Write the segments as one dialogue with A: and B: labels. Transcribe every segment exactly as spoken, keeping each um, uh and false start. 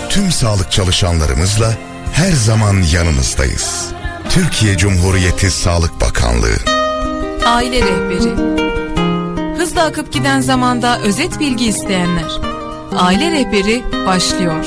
A: tüm sağlık çalışanlarımızla her zaman yanınızdayız. Türkiye Cumhuriyeti Sağlık Bakanlığı.
B: Aile rehberi. Hızla akıp giden zamanda özet bilgi isteyenler. Aile rehberi başlıyor.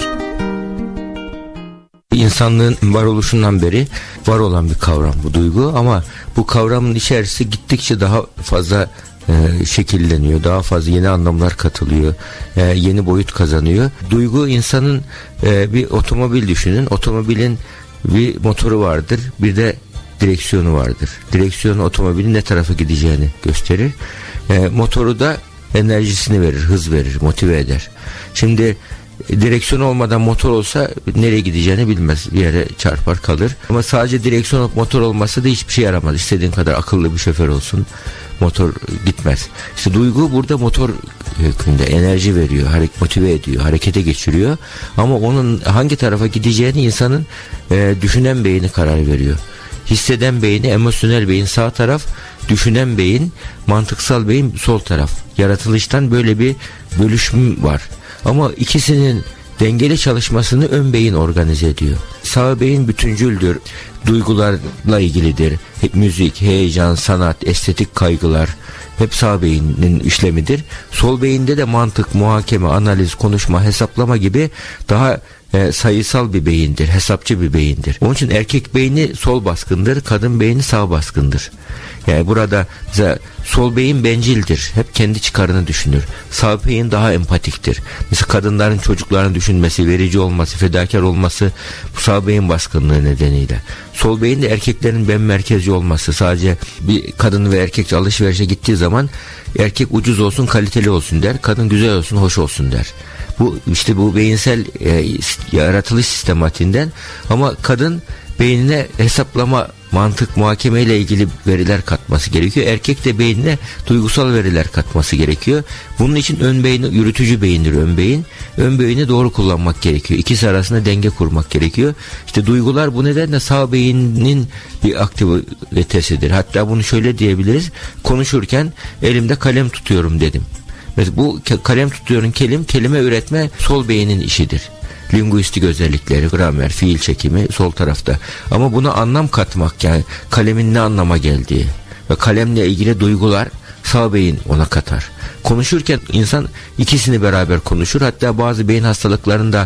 C: İnsanlığın varoluşundan beri var olan bir kavram bu duygu, ama bu kavramın içerisi gittikçe daha fazla e, şekilleniyor, daha fazla yeni anlamlar katılıyor, e, yeni boyut kazanıyor. Duygu, insanın e, bir otomobil düşünün, otomobilin bir motoru vardır, bir de direksiyonu vardır. Direksiyon otomobilin ne tarafa gideceğini gösterir, e, motoru da enerjisini verir, hız verir, motive eder. Şimdi direksiyon olmadan motor olsa nereye gideceğini bilmez, bir yere çarpar kalır. Ama sadece direksiyon motor olmasa da hiçbir şey yaramaz. İstediğin kadar akıllı bir şoför olsun, motor gitmez. İşte duygu burada motor hükmünde, enerji veriyor, hareket, motive ediyor, harekete geçiriyor. Ama onun hangi tarafa gideceğini insanın e, düşünen beyni karar veriyor. Hisseden beyni, emosyonel beyin sağ taraf, düşünen beyin, mantıksal beyin sol taraf. Yaratılıştan böyle bir bölüşüm var. Ama ikisinin dengeli çalışmasını ön beyin organize ediyor. Sağ beyin bütüncüldür, duygularla ilgilidir. Hep müzik, heyecan, sanat, estetik kaygılar hep sağ beynin işlemidir. Sol beyinde de mantık, muhakeme, analiz, konuşma, hesaplama gibi daha e, sayısal bir beyindir, hesapçı bir beyindir. Onun için erkek beyni sol baskındır, kadın beyni sağ baskındır. Yani burada mesela sol beyin bencildir, hep kendi çıkarını düşünür. Sağ beyin daha empatiktir. Mesela kadınların çocuklarını düşünmesi, verici olması, fedakar olması bu sağ beyin baskınlığı nedeniyle. Sol beyin de erkeklerin ben merkezci olması. Sadece bir kadın ve erkek alışverişe gittiği zaman erkek ucuz olsun, kaliteli olsun der, kadın güzel olsun, hoş olsun der. Bu işte bu beyinsel e, yaratılış sistematiğinden. Ama kadın beynine hesaplama, mantık, muhakeme ile ilgili veriler katması gerekiyor. Erkek de beynine duygusal veriler katması gerekiyor. Bunun için ön beyin yürütücü beyindir, ön beyin. Ön beyni doğru kullanmak gerekiyor. İkisi arasında denge kurmak gerekiyor. İşte duygular bu nedenle sağ beynin bir aktivitesidir. Hatta bunu şöyle diyebiliriz. Konuşurken elimde kalem tutuyorum dedim. Mesela bu kalem tutuyorum kelim, kelime üretme sol beynin işidir. Linguistik özellikleri, gramer, fiil çekimi sol tarafta. Ama buna anlam katmak, yani kalemin ne anlama geldiği ve kalemle ilgili duygular sağ beyin ona katar. Konuşurken insan ikisini beraber konuşur. Hatta bazı beyin hastalıklarında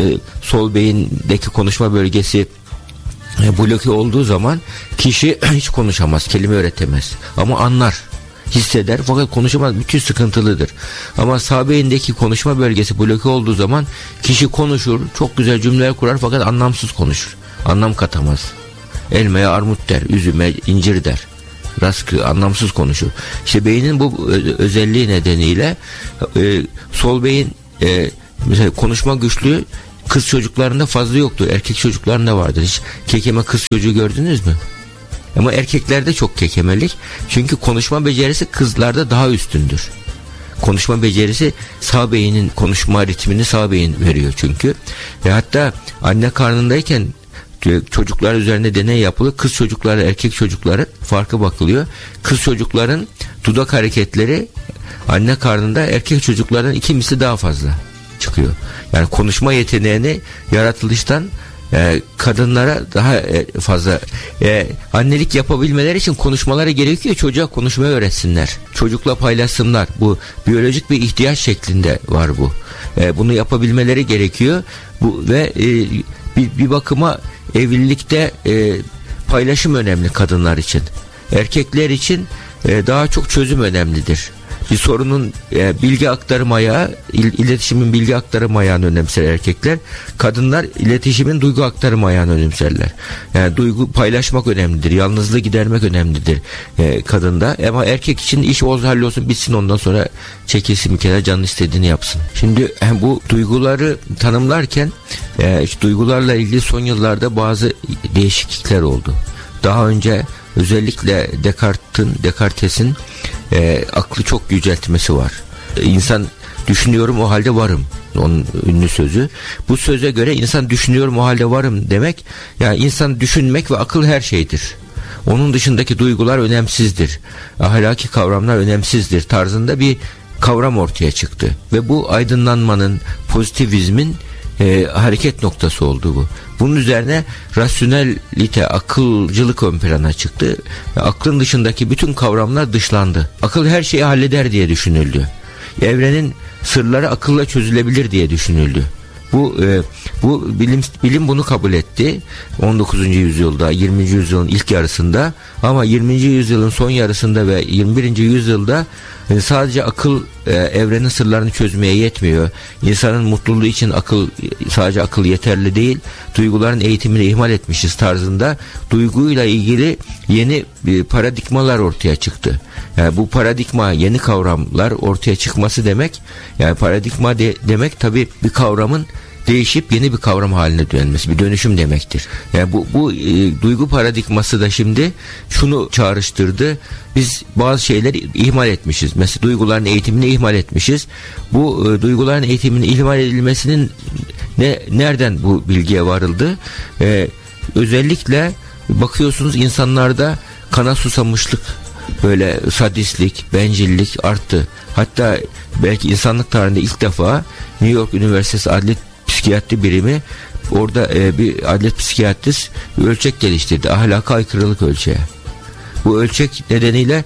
C: sol beyindeki konuşma bölgesi bloke olduğu zaman kişi hiç konuşamaz, kelime üretemez. Ama anlar, hisseder fakat konuşamaz, müthiş sıkıntılıdır. Ama sağ beyindeki konuşma bölgesi bloke olduğu zaman kişi konuşur, çok güzel cümleler kurar fakat anlamsız konuşur. Anlam katamaz. Elmaya armut der, üzüme incir der. Rastgele anlamsız konuşur. İşte beynin bu özelliği nedeniyle e, sol beyin e, mesela konuşma güçlüğü kız çocuklarında fazla yoktur. Erkek çocuklarında vardır. Hiç kekeme kız çocuğu gördünüz mü? Ama erkeklerde çok kekemelik. Çünkü konuşma becerisi kızlarda daha üstündür. Konuşma becerisi sağ beynin konuşma ritmini sağ beyin veriyor çünkü. Ve hatta anne karnındayken çocuklar üzerinde deney yapılıyor. Kız çocukları, erkek çocukları farkı bakılıyor. Kız çocukların dudak hareketleri anne karnında erkek çocuklardan iki misli daha fazla çıkıyor. Yani konuşma yeteneğini yaratılıştan Ee, kadınlara daha e, fazla e, annelik yapabilmeleri için konuşmaları gerekiyor. Çocuğa konuşmayı öğretsinler. Çocukla paylaşsınlar. Bu biyolojik bir ihtiyaç şeklinde var bu. E, bunu yapabilmeleri gerekiyor. Bu ve e, bir, bir bakıma evlilikte e, paylaşım önemli kadınlar için. Erkekler için e, daha çok çözüm önemlidir. Bir sorunun e, bilgi aktarım ayağı, il, iletişimin bilgi aktarım ayağını önemser erkekler. Kadınlar iletişimin duygu aktarım ayağını önemserler. Yani duygu paylaşmak önemlidir. Yalnızlığı gidermek önemlidir e, kadında. Ama erkek için iş olsun, hallolsun, bitsin, ondan sonra çekilsin bir kere, canın istediğini yapsın. Şimdi e, bu duyguları tanımlarken e, işte duygularla ilgili son yıllarda bazı değişiklikler oldu. Daha önce özellikle Descartes'in Descartes'in e, aklı çok yüceltmesi var. E, insan düşünüyorum o halde varım. Onun ünlü sözü. Bu söze göre insan düşünüyorum o halde varım demek, yani insan düşünmek ve akıl her şeydir. Onun dışındaki duygular önemsizdir. Ahlaki kavramlar önemsizdir tarzında bir kavram ortaya çıktı. Ve bu aydınlanmanın, pozitivizmin e, hareket noktası oldu bu. Bunun üzerine rasyonelite, akılcılık ön plana çıktı. Aklın dışındaki bütün kavramlar dışlandı. Akıl her şeyi halleder diye düşünüldü. Evrenin sırları akılla çözülebilir diye düşünüldü. Bu e, bu bilim bilim bunu kabul etti on dokuzuncu yüzyılda, yirminci yüzyılın ilk yarısında, ama yirminci yüzyılın son yarısında ve yirmi birinci yüzyılda e, sadece akıl e, evrenin sırlarını çözmeye yetmiyor. İnsanın mutluluğu için akıl, sadece akıl yeterli değil. Duyguların eğitimini ihmal etmişiz tarzında duyguyla ilgili yeni e, paradigmalar ortaya çıktı. Yani bu paradigma, yeni kavramlar ortaya çıkması demek, yani paradigma de, demek tabii bir kavramın değişip yeni bir kavram haline dönmesi, bir dönüşüm demektir. Yani bu, bu e, duygu paradigması da şimdi şunu çağrıştırdı. Biz bazı şeyleri ihmal etmişiz. Mesela duyguların eğitimini ihmal etmişiz. Bu e, duyguların eğitiminin ihmal edilmesinin ne, nereden bu bilgiye varıldı? E, özellikle bakıyorsunuz insanlarda kana susamışlık, böyle sadistlik, bencillik arttı. Hatta belki insanlık tarihinde ilk defa New York Üniversitesi Adliye Psikiyatri birimi orada e, bir adliye psikiyatrist ölçek geliştirdi. Ahlaka aykırılık ölçeği. Bu ölçek nedeniyle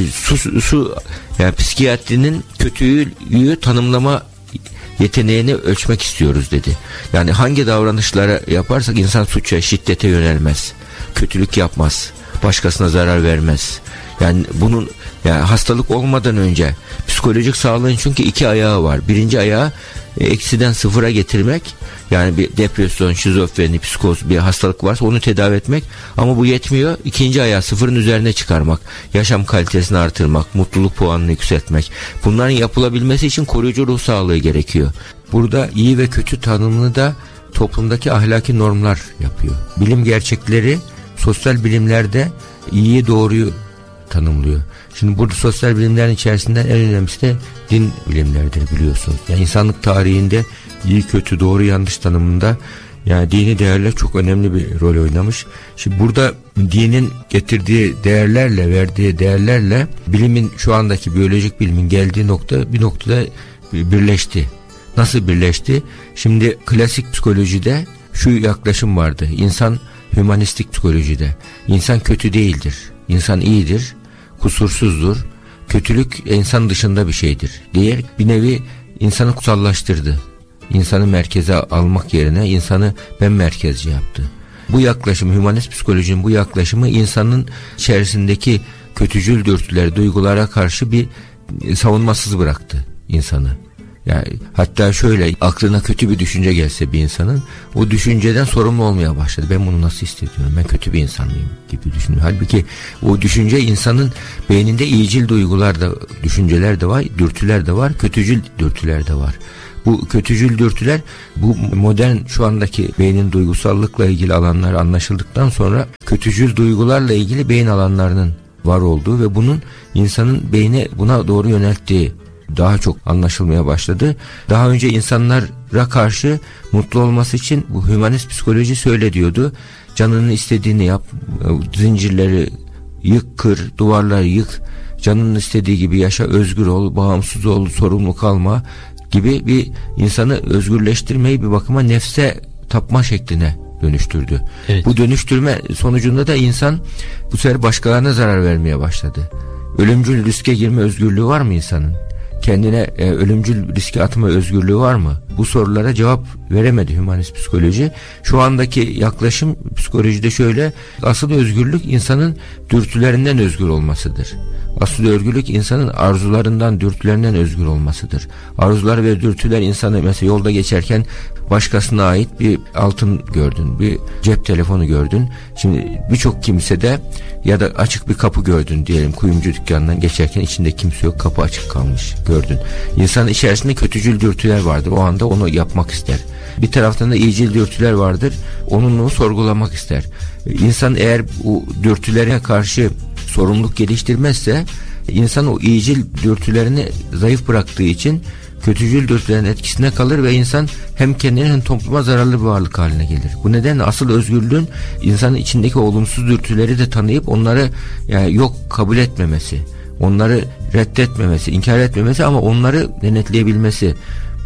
C: su, su yani psikiyatrinin kötüyü tanımlama yeteneğini ölçmek istiyoruz dedi. Yani hangi davranışlara yaparsak insan suça, şiddete yönelmez. Kötülük yapmaz. Başkasına zarar vermez. Yani bunun, yani hastalık olmadan önce psikolojik sağlığın çünkü iki ayağı var. Birinci ayağı e, eksiden sıfıra getirmek. Yani bir depresyon, şizofreni, psikoz bir hastalık varsa onu tedavi etmek. Ama bu yetmiyor. İkinci ayağı sıfırın üzerine çıkarmak. Yaşam kalitesini artırmak, mutluluk puanını yükseltmek. Bunların yapılabilmesi için koruyucu ruh sağlığı gerekiyor. Burada iyi ve kötü tanımını da toplumdaki ahlaki normlar yapıyor. Bilim gerçekleri sosyal bilimlerde iyiyi doğruyu tanımlıyor. Şimdi burada sosyal bilimlerin içerisinde en önemlisi de din bilimleridir, biliyorsunuz. Yani insanlık tarihinde iyi kötü doğru yanlış tanımında yani dini değerler çok önemli bir rol oynamış. Şimdi burada dinin getirdiği değerlerle, verdiği değerlerle bilimin, şu andaki biyolojik bilimin geldiği nokta bir noktada birleşti. Nasıl birleşti? Şimdi klasik psikolojide şu yaklaşım vardı. İnsan, hümanistik psikolojide insan kötü değildir. İnsan iyidir, kusursuzdur. Kötülük insan dışında bir şeydir diye bir nevi insanı kutsallaştırdı. İnsanı merkeze almak yerine insanı ben merkezci yaptı. Bu yaklaşım, hümanist psikolojinin bu yaklaşımı insanın içerisindeki kötücül dürtüler, duygulara karşı bir savunmasız bıraktı insanı. Yani hatta şöyle, aklına kötü bir düşünce gelse bir insanın, o düşünceden sorumlu olmaya başladı. Ben bunu nasıl hissediyorum? Ben kötü bir insan mıyım? Gibi düşünüyor. Halbuki o düşünce insanın beyninde iyicil duygular da, düşünceler de var, dürtüler de var, kötücül dürtüler de var. Bu kötücül dürtüler, bu modern şu andaki beynin duygusallıkla ilgili alanlar anlaşıldıktan sonra kötücül duygularla ilgili beyin alanlarının var olduğu ve bunun insanın beyni buna doğru yönelttiği daha çok anlaşılmaya başladı. Daha önce insanlara karşı mutlu olması için bu hümanist psikoloji şöyle diyordu: canının istediğini yap, zincirleri yık, kır, duvarları yık, canının istediği gibi yaşa, özgür ol, bağımsız ol, sorumlu kalma gibi bir insanı özgürleştirmeyi bir bakıma nefse tapma şekline dönüştürdü. Evet. Bu dönüştürme sonucunda da insan bu sefer başkalarına zarar vermeye başladı. Ölümcül riske girme özgürlüğü var mı insanın? Kendine e, ölümcül riske atma özgürlüğü var mı? Bu sorulara cevap veremedi hümanist psikoloji. Şu andaki yaklaşım psikolojide şöyle: asıl özgürlük insanın dürtülerinden özgür olmasıdır. Asıl özgürlük insanın arzularından, dürtülerinden özgür olmasıdır. Arzular ve dürtüler insanı, mesela yolda geçerken başkasına ait bir altın gördün, bir cep telefonu gördün. Şimdi birçok kimsede, ya da açık bir kapı gördün diyelim, kuyumcu dükkanından geçerken içinde kimse yok, kapı açık kalmış gördün. İnsanın içerisinde kötücül dürtüler vardır. O anda onu yapmak ister. Bir taraftan da iyicil dürtüler vardır. Onunla sorgulamak ister. İnsan eğer bu dürtülere karşı sorumluluk geliştirmezse, insan o iyicil dürtülerini zayıf bıraktığı için kötücül dürtülerin etkisine kalır ve insan hem kendine hem topluma zararlı bir varlık haline gelir. Bu nedenle asıl özgürlüğün insanın içindeki olumsuz dürtüleri de tanıyıp onları yani yok kabul etmemesi, onları reddetmemesi, inkar etmemesi ama onları denetleyebilmesi.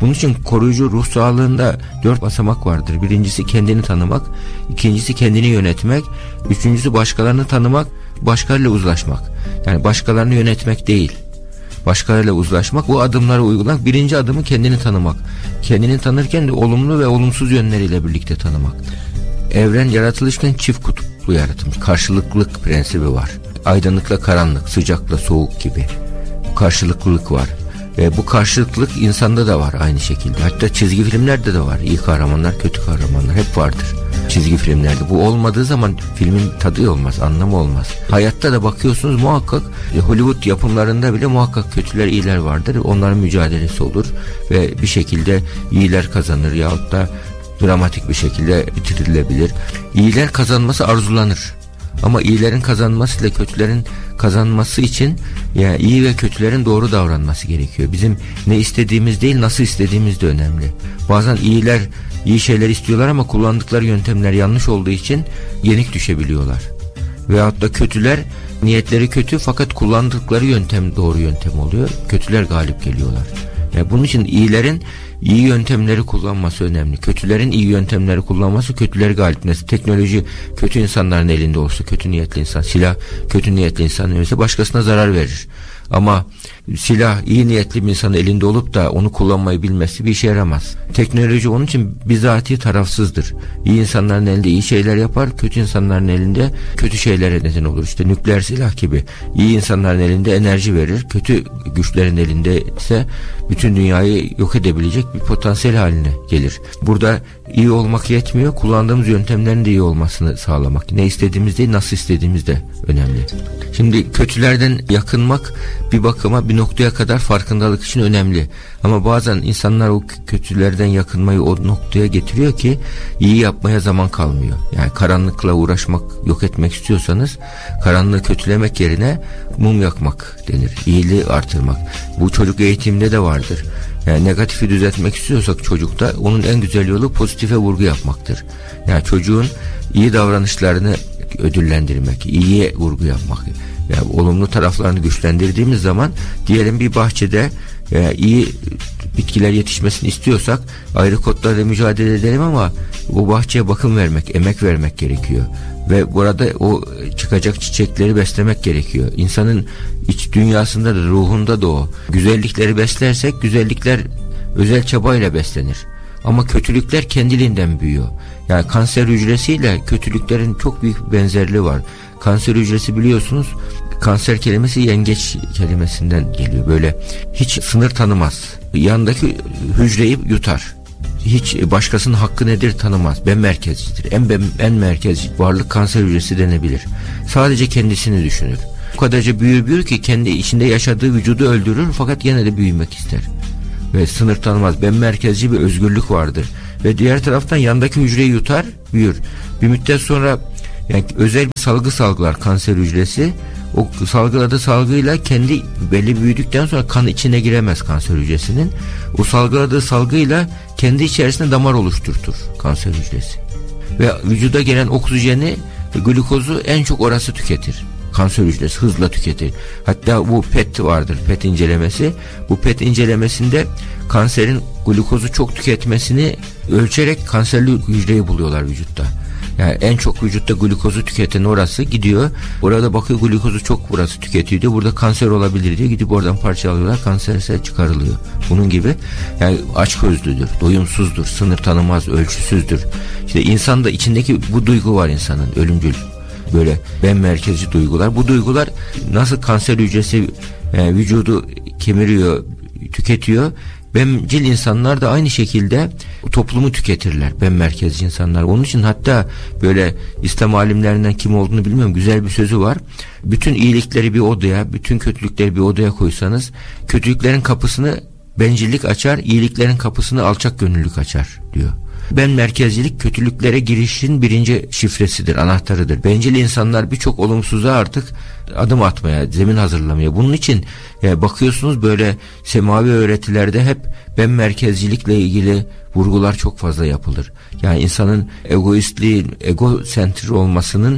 C: Bunun için koruyucu ruh sağlığında dört basamak vardır. Birincisi kendini tanımak, ikincisi kendini yönetmek, üçüncüsü başkalarını tanımak, başkalarıyla uzlaşmak. Yani başkalarını yönetmek değil, başkalarıyla uzlaşmak, bu adımları uygulamak. Birinci adımı kendini tanımak. Kendini tanırken de olumlu ve olumsuz yönleriyle birlikte tanımak. Evren yaratılışken çift kutuplu yaratılmış. Karşılıklılık prensibi var. Aydınlıkla karanlık, sıcakla soğuk gibi. Karşılıklılık var. Ve bu karşılıklılık insanda da var aynı şekilde. Hatta çizgi filmlerde de var. İyi kahramanlar, kötü kahramanlar hep vardır çizgi filmlerde. Bu olmadığı zaman filmin tadı olmaz, anlamı olmaz. Hayatta da bakıyorsunuz muhakkak Hollywood yapımlarında bile muhakkak kötüler, iyiler vardır. Onların mücadelesi olur ve bir şekilde iyiler kazanır yahut da dramatik bir şekilde bitirilebilir. İyiler kazanması arzulanır. Ama iyilerin kazanması ile kötülerin kazanması için yani iyi ve kötülerin doğru davranması gerekiyor. Bizim ne istediğimiz değil, nasıl istediğimiz de önemli. Bazen iyiler iyi şeyler istiyorlar ama kullandıkları yöntemler yanlış olduğu için yenik düşebiliyorlar. Veyahut da kötüler niyetleri kötü fakat kullandıkları yöntem doğru yöntem oluyor. Kötüler galip geliyorlar. Yani bunun için iyilerin iyi yöntemleri kullanması önemli. Kötülerin iyi yöntemleri kullanması kötüleri galip etmesi. Teknoloji kötü insanların elinde olsa, kötü niyetli insan, silah kötü niyetli insanın elinde başkasına zarar verir. Ama silah iyi niyetli bir insanın elinde olup da onu kullanmayı bilmesi bir işe yaramaz. Teknoloji onun için bizatihi tarafsızdır. İyi insanların elinde iyi şeyler yapar, kötü insanların elinde kötü şeylere neden olur. İşte nükleer silah gibi. İyi insanların elinde enerji verir, kötü güçlerin elinde ise bütün dünyayı yok edebilecek bir potansiyel haline gelir. Burada iyi olmak yetmiyor, kullandığımız yöntemlerin de iyi olmasını sağlamak. Ne istediğimiz değil, nasıl istediğimiz de önemli. Şimdi kötülerden yakınmak bir bakıma bir noktaya kadar farkındalık için önemli. Ama bazen insanlar o kötülerden yakınmayı o noktaya getiriyor ki iyi yapmaya zaman kalmıyor. Yani karanlıkla uğraşmak, yok etmek istiyorsanız karanlığı kötülemek yerine mum yakmak denir. İyiliği artırmak. Bu çocuk eğitiminde de vardır. Yani negatifi düzeltmek istiyorsak çocukta onun en güzel yolu pozitife vurgu yapmaktır. Yani çocuğun iyi davranışlarını ödüllendirmek, iyiye vurgu yapmak. Yani olumlu taraflarını güçlendirdiğimiz zaman diyelim bir bahçede e, iyi bitkiler yetişmesini istiyorsak ayrı kotlarla mücadele edelim ama o bahçeye bakım vermek, emek vermek gerekiyor. Ve burada o çıkacak çiçekleri beslemek gerekiyor. İnsanın iç dünyasında da ruhunda da o. Güzellikleri beslersek güzellikler özel çabayla beslenir. Ama kötülükler kendiliğinden büyüyor. Yani kanser hücresiyle kötülüklerin çok büyük benzerliği var. Kanser hücresi biliyorsunuz, kanser kelimesi yengeç kelimesinden geliyor. Böyle hiç sınır tanımaz. Yanındaki hücreyi yutar. Hiç başkasının hakkı nedir tanımaz. Ben merkezcidir. En, ben, en merkezci varlık kanser hücresi denebilir. Sadece kendisini düşünür. O kadarca büyür büyür ki kendi içinde yaşadığı vücudu öldürür fakat yine de büyümek ister. Ve sınır tanımaz. Ben merkezci bir özgürlük vardır. Ve diğer taraftan yandaki hücreyi yutar, büyür. Bir müddet sonra yani özel bir salgı salgılar kanser hücresi. O salgıladığı salgıyla kendi belli büyüdükten sonra kan içine giremez kanser hücresinin. O salgıladığı salgıyla kendi içerisinde damar oluşturtur kanser hücresi. Ve vücuda gelen oksijeni, glikozu en çok orası tüketir. Kanser hücresi hızla tüketir. Hatta bu P E T vardır, P E T incelemesi. Bu P E T incelemesinde kanserin glikozu çok tüketmesini ölçerek kanserli hücreyi buluyorlar vücutta. Yani en çok vücutta glikozu tüketen orası gidiyor. Orada bakıyor glikozu çok burası tüketiyor diyor. Burada kanser olabilir diyor. Gidip oradan parça alıyorlar. Kanserse çıkarılıyor. Bunun gibi yani açgözlüdür, doyumsuzdur, sınır tanımaz, ölçüsüzdür. İşte insanda içindeki bu duygu var insanın, ölümcül. Böyle ben merkezci duygular. Bu duygular nasıl kanser hücresi yani vücudu kemiriyor, tüketiyor. Bencil insanlar da aynı şekilde toplumu tüketirler. Ben merkezci insanlar. Onun için hatta böyle İslam alimlerinden kim olduğunu bilmiyorum. Güzel bir sözü var. Bütün iyilikleri bir odaya, bütün kötülükleri bir odaya koysanız kötülüklerin kapısını bencillik açar, iyiliklerin kapısını alçak gönüllülük açar diyor. Ben merkezcilik kötülüklere girişin birinci şifresidir, anahtarıdır. Bencil insanlar birçok olumsuza artık adım atmaya, zemin hazırlamaya. Bunun için e, bakıyorsunuz böyle semavi öğretilerde hep ben merkezcilikle ilgili vurgular çok fazla yapılır. Yani insanın egoistliğin, egosentri olmasının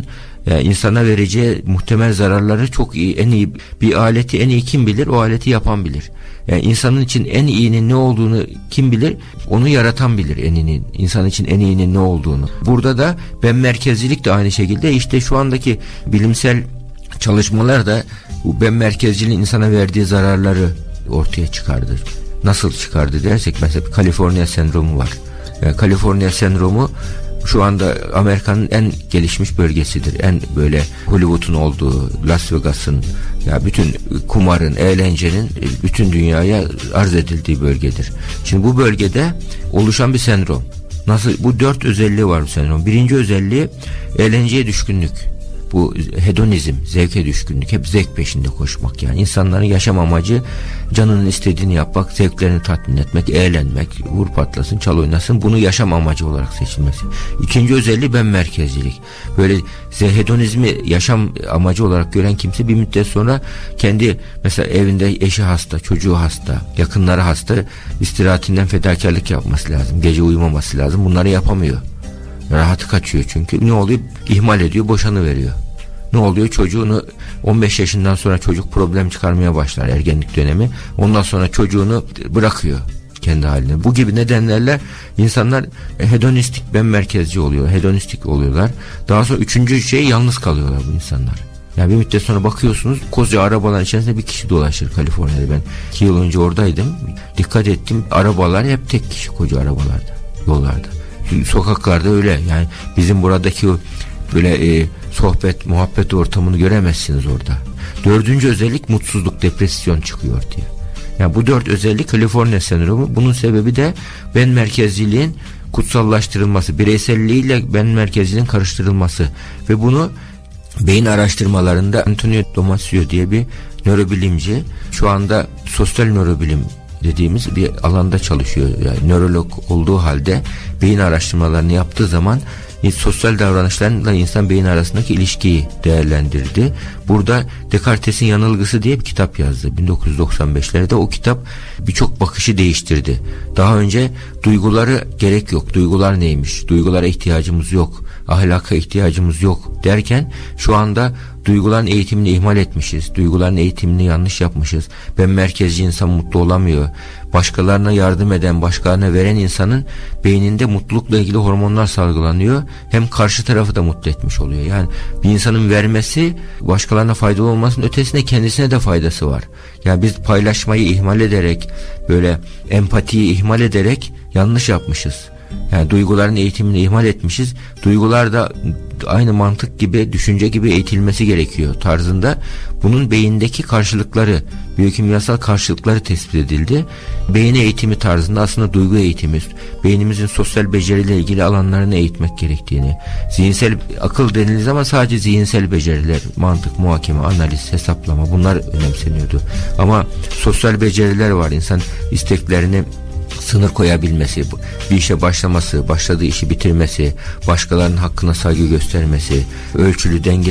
C: Yani insana vereceği muhtemel zararları çok iyi, en iyi bir aleti en iyi kim bilir? O aleti yapan bilir. Yani insanın için en iyinin ne olduğunu kim bilir? Onu yaratan bilir en iyinin. İnsan için en iyinin ne olduğunu. Burada da ben merkezcilik de aynı şekilde işte şu andaki bilimsel çalışmalar da bu ben merkezciliğin insana verdiği zararları ortaya çıkardır. Nasıl çıkardı dersek mesela Kaliforniya sendromu var. Yani Kaliforniya sendromu şu anda Amerika'nın en gelişmiş bölgesidir. En böyle Hollywood'un olduğu, Las Vegas'ın, ya bütün kumarın, eğlencenin bütün dünyaya arz edildiği bölgedir. Şimdi bu bölgede oluşan bir sendrom. Nasıl? Bu dört özelliği var bu sendrom. Birinci özelliği eğlenceye düşkünlük. Bu hedonizm, zevke düşkünlük, hep zevk peşinde koşmak yani. İnsanların yaşam amacı canının istediğini yapmak, zevklerini tatmin etmek, eğlenmek, vur patlasın, çal oynasın, bunu yaşam amacı olarak seçilmesi. İkinci özelliği ben merkezcilik. Böyle hedonizmi yaşam amacı olarak gören kimse bir müddet sonra kendi mesela evinde eşi hasta, çocuğu hasta, yakınları hasta, istirahatinden fedakarlık yapması lazım, gece uyumaması lazım, bunları yapamıyor. Rahatı kaçıyor çünkü. Ne oluyor? İhmal ediyor, boşanıveriyor. Ne oluyor? Çocuğunu on beş yaşından sonra çocuk problem çıkarmaya başlar, ergenlik dönemi. Ondan sonra çocuğunu bırakıyor kendi haline. Bu gibi nedenlerle insanlar hedonistik, ben merkezci oluyor. Hedonistik oluyorlar. Daha sonra üçüncü şey, yalnız kalıyorlar bu insanlar. Yani bir müddet sonra bakıyorsunuz koca arabaların içerisinde bir kişi dolaşır Kaliforniya'da. Ben iki yıl önce oradaydım. Dikkat ettim. Arabalar hep tek kişi, koca arabalarda, yollarda. Sokaklarda öyle. Yani bizim buradaki böyle e, sohbet, muhabbet ortamını göremezsiniz orada. Dördüncü özellik mutsuzluk, depresyon çıkıyor diye. Yani bu dört özellik Kaliforniya sendromu. Bunun sebebi de ben merkezciliğin kutsallaştırılması, bireyselliğiyle ben merkezciliğin karıştırılması ve bunu beyin araştırmalarında Antonio Damasio diye bir nörobilimci, şu anda sosyal nörobilim dediğimiz bir alanda çalışıyor. Yani nörolog olduğu halde beyin araştırmalarını yaptığı zaman sosyal davranışlarla insan beyin arasındaki ilişkiyi değerlendirdi. Burada Descartes'in Yanılgısı diye bir kitap yazdı. bin dokuz yüz doksan beşlerde o kitap birçok bakışı değiştirdi. Daha önce duyguları gerek yok. Duygular neymiş? Duygulara ihtiyacımız yok. Ahlaka ihtiyacımız yok derken şu anda duyguların eğitimini ihmal etmişiz. Duyguların eğitimini yanlış yapmışız. Ben merkezci insan mutlu olamıyor. Başkalarına yardım eden, başkalarına veren insanın beyninde mutlulukla ilgili hormonlar salgılanıyor. Hem karşı tarafı da mutlu etmiş oluyor. Yani bir insanın vermesi başkalarına faydalı olmasının ötesinde kendisine de faydası var. Yani biz paylaşmayı ihmal ederek, böyle empatiyi ihmal ederek yanlış yapmışız. Yani duyguların eğitimini ihmal etmişiz. Duygular da aynı mantık gibi, düşünce gibi eğitilmesi gerekiyor tarzında. Bunun beyindeki karşılıkları, biyokimyasal karşılıkları tespit edildi. Beyin eğitimi tarzında aslında duygu eğitimi, beynimizin sosyal beceriyle ilgili alanlarını eğitmek gerektiğini, zihinsel akıl denildiği zaman sadece zihinsel beceriler, mantık, muhakeme, analiz, hesaplama, bunlar önemseniyordu. Ama sosyal beceriler var, insan isteklerini sınır koyabilmesi, bir işe başlaması, başladığı işi bitirmesi, başkalarının hakkına saygı göstermesi, ölçülü, dengeli